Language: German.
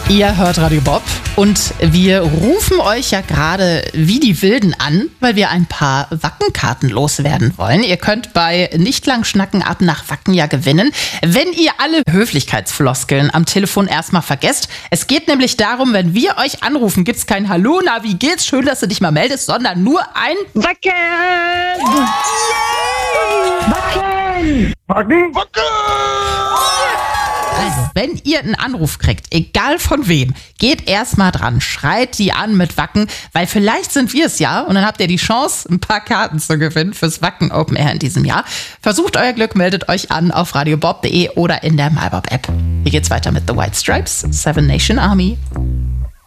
Ihr hört Radio Bob und wir rufen euch ja gerade wie die Wilden an, weil wir ein paar Wackenkarten loswerden wollen. Ihr könnt bei Nicht lang schnacken ab nach Wacken ja gewinnen, wenn ihr alle Höflichkeitsfloskeln am Telefon erstmal vergesst. Es geht nämlich darum, wenn wir euch anrufen, gibt's kein Hallo, na wie geht's, schön, dass du dich mal meldest, sondern nur ein Wacken! Wacken! Wacken! Also, wenn ihr einen Anruf kriegt, egal von wem, geht erstmal dran, schreit die an mit Wacken, weil vielleicht sind wir es ja und dann habt ihr die Chance, ein paar Karten zu gewinnen fürs Wacken Open Air in diesem Jahr. Versucht euer Glück, meldet euch an auf radiobob.de oder in der MyBob App. Hier geht's weiter mit The White Stripes, Seven Nation Army.